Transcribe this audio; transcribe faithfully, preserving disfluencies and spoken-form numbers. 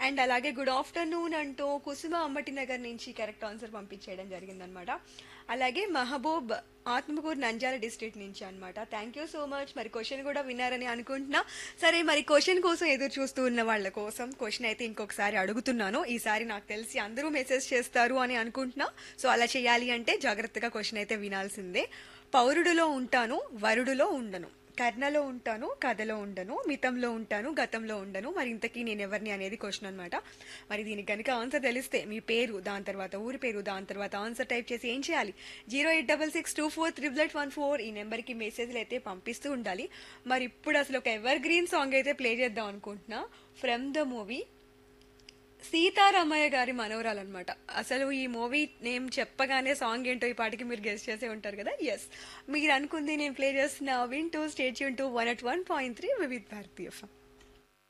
And అలాగే good afternoon అంటూ కుసుమ అంబటి నగర్ నుంచి కరెక్ట్ ఆన్సర్ పంపించేయడం జరిగిందనమాట. అలాగే మహబూబ్ ఆత్మకూరు నంద్యాల డిస్ట్రిక్ట్ నుంచి అన్నమాట. Thank you so much. మరి క్వశ్చన్ కూడా విన్నారని అనుకుంటున్నా. సరే, మరి క్వశ్చన్ కోసం ఎదురు చూస్తూ ఉన్న వాళ్ళ కోసం క్వశ్చన్ అయితే ఇంకొకసారి అడుగుతున్నాను. ఈసారి నాకు తెలిసి అందరూ మెసేజ్ చేస్తారు అని అనుకుంటున్నా. సో అలా చేయాలి అంటే జాగ్రత్తగా క్వశ్చన్ అయితే వినాల్సిందే. పౌరుడులో ఉంటాను, వరుడులో ఉండను, కర్ణలో ఉంటాను, కథలో ఉండను, మితంలో ఉంటాను, గతంలో ఉండను, మరి ఇంతకీ నేను ఎవరిని అనేది క్వశ్చన్ అనమాట. మరి దీనికి కనుక ఆన్సర్ తెలిస్తే మీ పేరు, దాని తర్వాత ఊరి పేరు, దాని తర్వాత ఆన్సర్ టైప్ చేసి ఏం చేయాలి, zero eight double six two four triple eight one four ఈ నెంబర్కి మెసేజ్లు అయితే పంపిస్తూ ఉండాలి. మరి ఇప్పుడు అసలు ఒక ఎవర్ గ్రీన్ సాంగ్ అయితే ప్లే చేద్దాం అనుకుంటున్నా. ఫ్రమ్ ద మూవీ సీతారామయ్య గారి మనవరాలు అనమాట. అసలు ఈ మూవీ నేమ్ చెప్పగానే సాంగ్ ఏంటో ఈ పాటికి మీరు గెస్ట్ చేసే ఉంటారు కదా. ఎస్, మీరు అనుకుంది నేను ప్లే చేస్తున్న వింటూ state Yoon two one at one point three Vividh Bharatiya